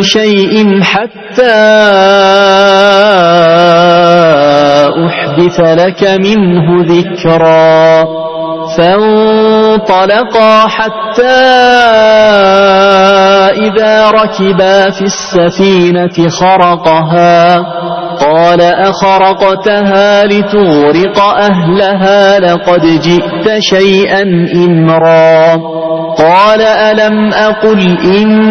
شيء حتى أحدث لك منه ذكرا فانطلقا حتى إذا ركبا في السفينة خرقها قال أخرقتها لتغرق أهلها لقد جئت شيئا إمرا قال ألم أقل